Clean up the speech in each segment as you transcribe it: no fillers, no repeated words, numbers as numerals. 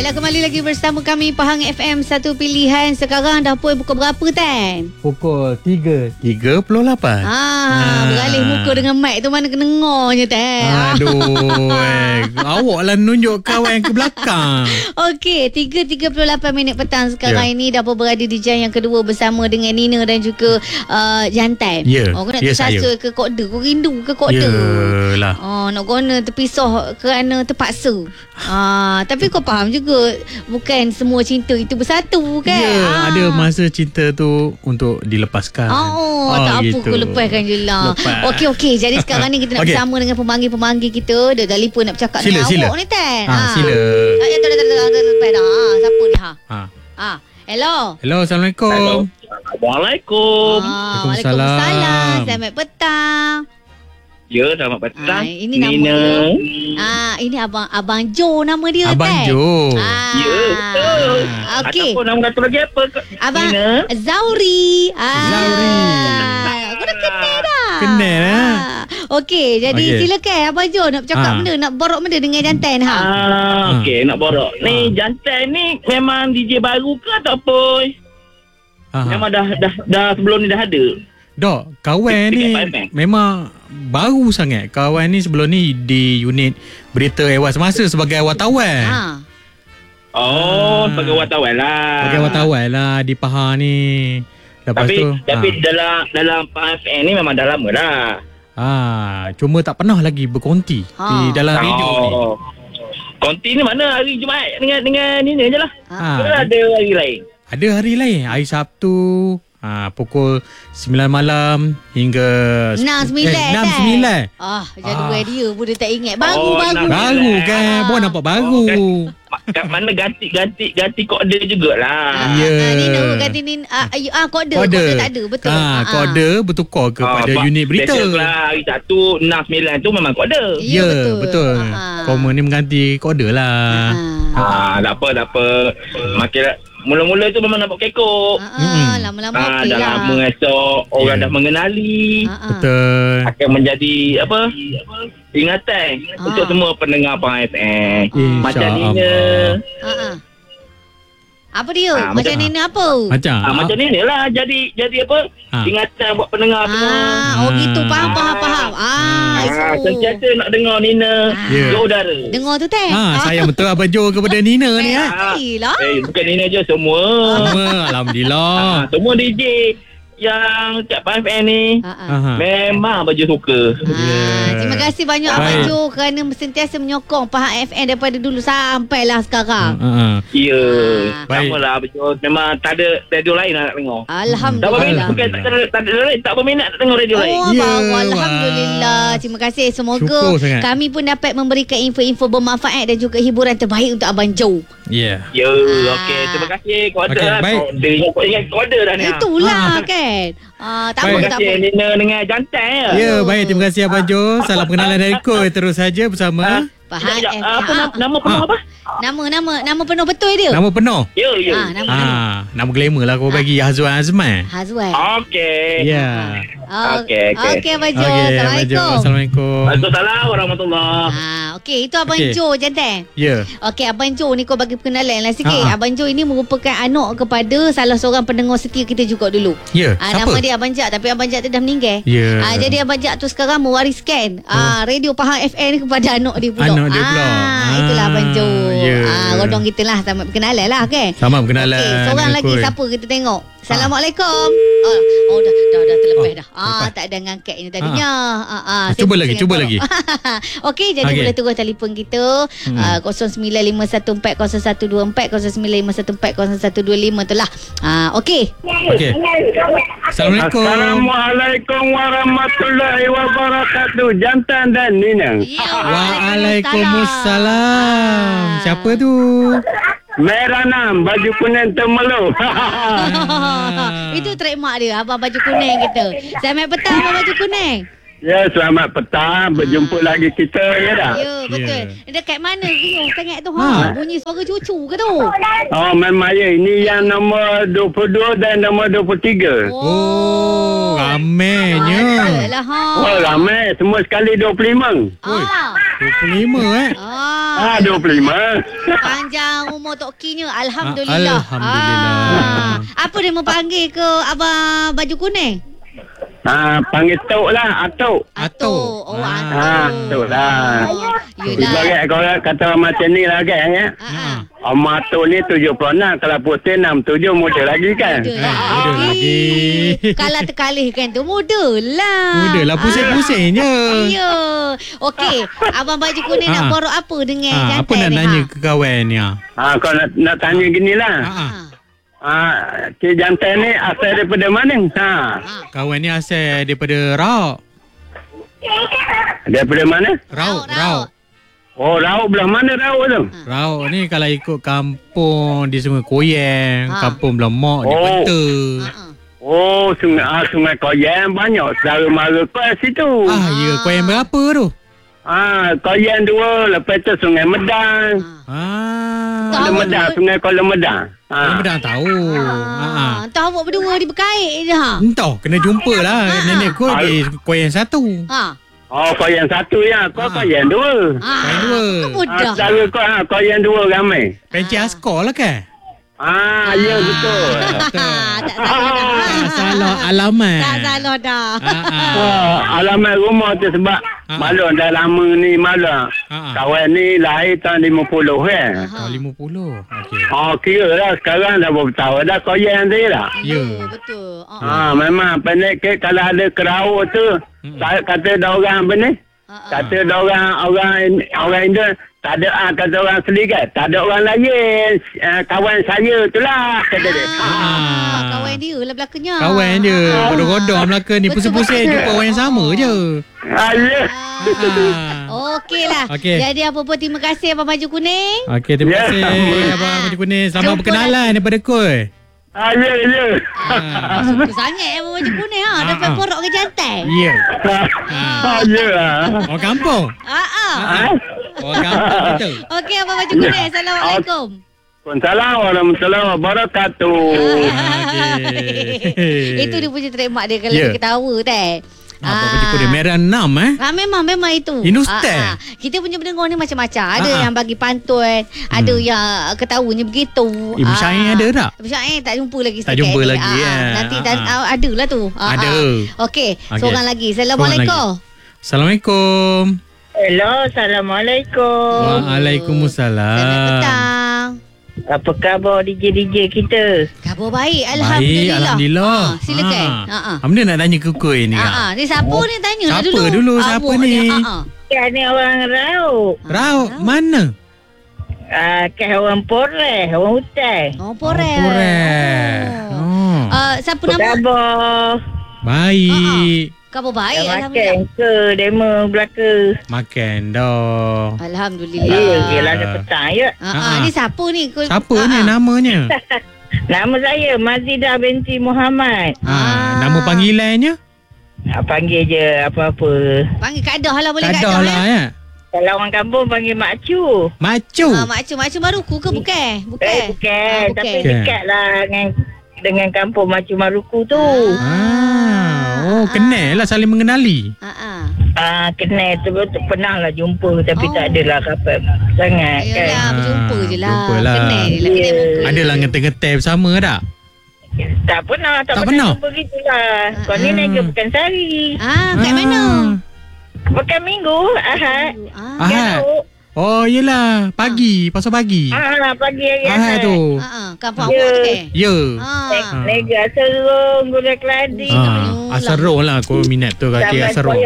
Baiklah, kembali lagi bersama kami Pahang FM, satu pilihan. Sekarang dah pukul berapa, Tan? Pukul 3.38. Beralih muka dengan mic tu mana kena ngornya, Tan. Aduh, awak lah nunjuk kawan yang ke belakang. Okey, 3.38 minit petang sekarang ini dah berada di jam yang kedua bersama dengan Nina dan juga Jantan. Kau nak tersasa ke koda? Kau rindu ke koda? Yalah. Nak guna terpisah kerana terpaksa. Tapi kau faham juga, bukan semua cinta itu bersatu, kan? Ya, ada masa cinta tu untuk dilepaskan. Tak gitu. apa, kau lepaskan je lah. Okey. Jadi sekarang ni kita nak bersama dengan pemanggil-pemanggil kita. Dia telefon nak bercakap dengan awak ni, Tan. Sila. Siapa ni? Hello. Hello, Assalamualaikum. Hello. Waalaikumsalam. Waalaikumsalam. Selamat petang. Ya, selamat petang. Ini nama dia. Ini Abang Jo nama dia, Abang Tan. Jo. Ya, betul. Okey. Ataupun nama satu lagi apa? Abang Nina? Zauri. Zauri. Kau dah kenal dah. Kenal lah. Okey, jadi silakan Abang Jo nak bercakap benda, nak borok benda dengan Jantan. Okey, nak borok. Ni Jantan ni memang DJ baru ke ataupun memang dah sebelum ni dah ada? Dok, kawan ni memang baru sangat. Kawan ni sebelum ni di unit berita Ehwal Semasa sebagai wartawan. Sebagai wartawan lah. Sebagai wartawan lah di Pahang ni. Lepas tapi dalam Pahang FM ni memang dah lama lah. Cuma tak pernah lagi berkonti di dalam radio ni. Konti ni mana hari Jumaat dengan Nina je lah. Ada hari lain? Ada hari lain. Hari Sabtu pukul 9 malam hingga 6-9. Jadual dia pun dia tak ingat. Baru kan. Bukan nampak baru. Kat mana ganti koda jugalah. Nina ganti koda tak ada. Betul. Koda bertukar kepada unit berita. Hari Sabtu 6-9 tu memang koda. Ya, betul. Koma ni mengganti koda lah. Tak apa. Makin mula-mula tu memang nampak kekok. Lama-lama okey dah lah. lama esok orang dah mengenali. Betul. Akan menjadi ingatan untuk semua pendengar Pahang FM. Macam Nina. Apa dia? Macam Nina apa? Macam Nina lah. Jadi apa? Ingatan buat pendengar semua. Gitu. Faham. Sentiasa nak dengar Nina di udara. Dengar tu, Tan. Sayang betul Abang Jo kepada Nina ni. Bukan Nina je, semua. Alhamdulillah. Semua DJ yang kat Pahang FM ni memang Abang Jo suka. Terima kasih banyak Abang Jo kerana sentiasa menyokong Pahang FM daripada dulu sampailah sekarang. Ya. Sama lah Abang Jo. Memang tak ada radio lain nak dengar. Alhamdulillah. Tak berminat nak dengar radio lain. Alhamdulillah. Terima kasih. Semoga kami pun dapat memberikan info-info bermanfaat dan juga hiburan terbaik untuk Abang Jo. Ya. Okey. Terima kasih. Koda. Ingat koda dah ni. Itulah kan. Terima kasih Nina dengan Jantan. Ya, baik. Terima kasih Abang Jo. Salam pengenalan dari Koi. Terus saja bersama Pahang FM. Nama penuh apa? Nama penuh betul dia? Nama penuh? Ya. Nama glamour lah kau bagi Hazwan Azman. Okey. Ya. Okey Abang Jo. Assalamualaikum. Assalamualaikum. Waalaikumsalam warahmatullahi. Okey, itu Abang Jo, Jantan. Ya. Okey, Abang Jo ni kau bagi perkenalan lah sikit. Abang Jo ini merupakan anak kepada salah seorang pendengar setia kita juga dulu. Ya. Siapa? Nama dia Abang Jak, tapi Abang Jak tu dah meninggal. Ya. Jadi Abang Jak tu sekarang mewariskan radio Pahang FM ni kepada anak dia pula. Itulah Abang Jo. Rodong kita lah, sama perkenalan lah kan. Sama perkenalan. Okey, seorang lagi siapa kita tengok. Assalamualaikum. Dah terlepas dah. Tak ada ngangkat ni tadinya. Cuba lagi. Okey, jadi boleh terus telefon kita 0951401240 0951401225 tu lah. Okey. Assalamualaikum. Assalamualaikum warahmatullahi wabarakatuh. Jantan dan Nina. Waalaikumsalam. Siapa tu? Merah 6, baju kuning temeluh. Itu trademark dia, abang baju kuning kita. Selamat petang abang baju kuning. Ya, selamat petang. Berjumpa lagi kita, ya tak? Ya, betul. Dekat mana Rio sangat tu? Bunyi suara cucu ke tu? Oh, memang ya. Ini yang nombor 22 dan nombor 23. Oh, ramainya. Alah, Oh, ramai. Semua sekali 25. 25 25. Panjang umur Tok Kinya. Alhamdulillah. Alhamdulillah. Apa dia mau panggil ke Abang Baju Kuning? Panggil Tok lah. Atok. Atok. Oh, Tok lah. Yelah. Sebagai korang kata macam ni lah kan, ya? Omah Tok ni 76. Kalau putih 67 muda lagi kan? Muda lagi. Kalau terkalihkan tu muda lah. Pusing-pusing je. Ya. Okey. Abang Baju Kuning nak borok apa dengan jantan apa nak ni? tanya ke kawan ni? Kau nak tanya gini lah. Cik jantan ni asal daripada mana? Kawan ni asal daripada Rauk. Daripada mana? Rauk. Oh, Rauk belah mana Rauk tu? Rauk ni kalau ikut kampung di Sungai Koyang, kampung Belamok, di Peta. Oh, Sungai Koyang banyak saudara mara kau situ. Ya, Koyang berapa tu? Koyang 2, lepas tu Sungai Medang. Kuala Medang, Sungai Kuala Medang. Kuala Medang tahu. Entah awak berdua di berkait je Entah, kena jumpa lah. Nenek kau di Koyang 1. Oh, Koyang 1 ya. Kau Koyang 2. Koyang 2. Mudah. Saudara kau Koyang 2 ramai. Pencik Askor lah kan? Ya betul. Tak salah alamat. Tak salah dah. Alamat rumah tu sebab maklum dah lama ni maklum. Kawan ni lahir tahun 50 kan. Tahun 50. Okey. Kira lah sekarang dah berapa tahun dah Koyang tu lah. Ya. Betul. Memang pendek ke kalau ada kerau tu kata dah orang apa ni? Kata dah orang Indo tak ada kata orang sedikit tak ada orang lain kawan saya tu lah kata dia. Kawan dia lah belakangnya. Kawan dia godong-godong belakang ni pusing-pusing jumpa orang yang sama je. Okey lah. Jadi apa-apa terima kasih Abang Baju Kuning. Okey, terima kasih Abang Baju Kuning. Selamat berkenalan daripada Koi. Ya. Suka sangat Abang Baju Kuning dapat porok ke jantan. Ya. Ya. Orang kampung. Orang kampung betul. Okey Abang Baju Kuning. Assalamualaikum. Waalaikumsalam warahmatullahi wabarakatuh. Itu dia punya trademark dia kalau dia ketawa tak. Apa Baju Kuning merah 6 Memang itu. Inustan. Kita punya pendengar ni macam-macam. Ada yang bagi pantun, ada yang ketawanya begitu. Ibu Syair ada tak? Ibu Syair tak jumpa lagi. Tak jumpa lagi Nanti ada lah tu. Ada. Okey, seorang lagi. Assalamualaikum. Assalamualaikum. Hello, Assalamualaikum. Waalaikumsalam. Selamat petang. Apa khabar DJ kita? Khabar baik, Alhamdulillah. Alhamdulillah. Silakan. Benda nak tanya ke Koi ni. Ni siapa ni tanya siapa dulu. Dulu siapa ni? Ni orang Rauk. Rauk mana? Kan orang Poreh, orang hutan. Oh, Poreh. Siapa nama? Khabar? Baik. Khabar baik, Alhamdulillah. Makan ke demo belaka? Makan dah. Alhamdulillah. Yelah dah petang ya. Ni siapa ni? Siapa ni namanya? Nama saya Mazidah binti Muhammad. Nama panggilannya? Panggil je apa-apa. Panggil Kadah lah, boleh Kadah lah ya. Kalau orang kampung panggil Mak Cu. Mak Cu? Mak Cu Maruku ke bukan? Bukan. Tapi dekat lah dengan kampung Mak Cu Maruku tu. Kenal lah, saling mengenali. Kenal tu pernah lah jumpa tapi tak adalah kapan sangat. Yalah, berjumpa je lah. Kenal je lah. Adalah ngeteh-ngeteh bersama tak? Tak pernah jumpa gitu lah. Kau ni naik ke Pekansari. Kat mana? Pekan Minggu, Ahad. Oh, yelah. Pagi. Pasal pagi. Pagi hari Ahad tu. Kampung awak tu kan? Ya. Nega Serong, Gula Keladi. Serong lah kau minat tu kaki Serong.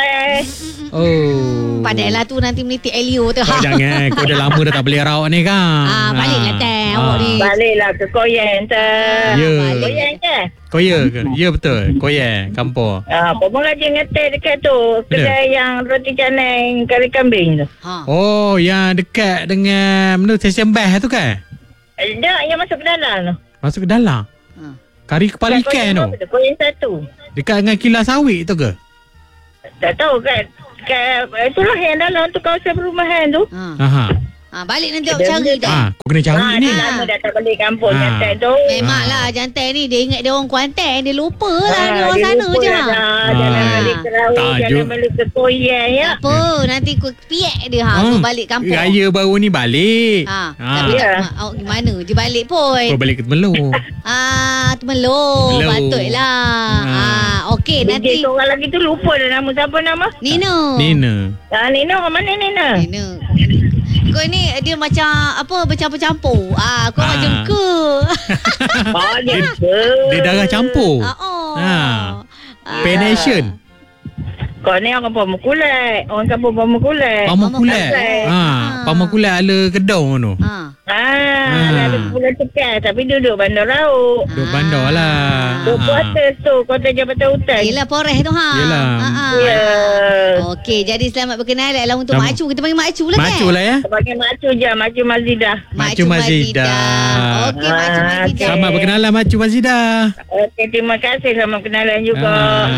Pandai lah tu nanti menitik Elio tu. Jangan. Kau dah lama dah tak beli Rauk ni kan? Baliklah teh awak ni. Baliklah ke Koyang teh. Koyang ke? Koyang ke? Ya betul. Koyang, kampung. Pemang aja ngeteh dekat tu. Kedai yang roti canai kari kambing tu. Oh, yang dekat dengan stesen bas tu kan? Tak, yang masuk ke dalam tu. Masuk ke dalam? Kari kepala ikan tu? Koyang 1. Dekat dengan kilas sawit tu ke? Tak tahu kan. Itulah yang dalam tu kawasan perumahan tu. Balik nanti awak cari dah. Kau kena cari ni. Lama dah tak balik kampung jantan tu. Memanglah jantan ni dia ingat dia orang Kuantan, dia lupa lah dia orang sana je. Jangan balik ke Rawang, jangan balik ke Koyan ya. Apa nanti ku piak dia so balik kampung. Raya baru ni balik. Tapi awak gimana? Dia balik pun. Kau balik ke Temelur. Temelur. Patutlah. Okey nanti. Dia orang lagi tu lupa dah nama siapa nama? Nina. Nina orang mana Nina? Kau ni dia macam apa bercampur-campur. Kau macam ke. Dia darah campur. Penation. Kau ni orang Pamukulat. Orang kampung Pamukulat. Pamukulat ala Kedong tu. Ada Pulau Tepian tapi duduk Bandar Laut. Duduk bandar lah. Duduk Kuartus tu, Kota Jabatan Hutan. Yelah Poreh tu Yelah. Okey, jadi selamat berkenalan lah untuk Mak Cu. Kita panggil Mak Cu lah kan? Mak Cu lah ya. Kita panggil Mak Cu je, Mak Cu Mazidah. Mak Cu Mazidah. Okey, Mak Cu Mazidah. Selamat berkenalan Mak Cu Mazidah. Okey, terima kasih. Selamat berkenalan juga.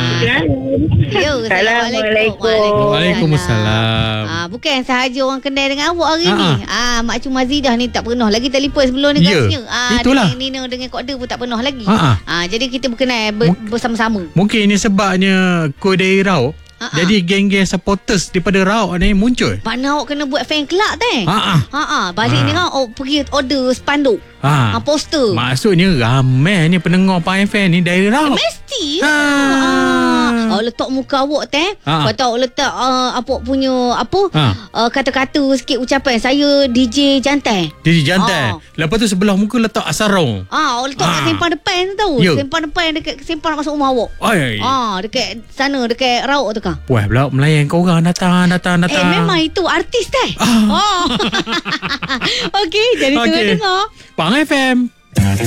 Assalamualaikum. Waalaikumsalam. Bukan sahaja orang kenal dengan awak hari ni. Mak Cu Mazidah ni tak pernah lagi telefon sebelum ni katanya. Itulah. Dengan Nina dengan Kok De pun tak pernah lagi. Jadi kita berkenal bersama-sama. Mungkin ini sebabnya kau dari Rauk. Jadi geng-geng supporters daripada Rauk ni muncul. Mana awak kena buat fan club teh. Balik ni kan pergi order spanduk. Poster. Maksudnya ramai ni pendengar PFM ni dari Rauk. Mesti. Awak letak muka awak teh. Lepas tu awak letak apa punya kata-kata sikit ucapan. Saya DJ Jantan. DJ Jantan. Lepas tu sebelah muka letak asarong. Awak letak kat simpan depan tu tahu. Simpan depan dekat simpan nak masuk rumah awak. Dekat sana dekat Rauk tu kan. Puas pula melayan kau orang datang. Memang itu artis teh. Okey, jadi tengok-tengok Pang FM.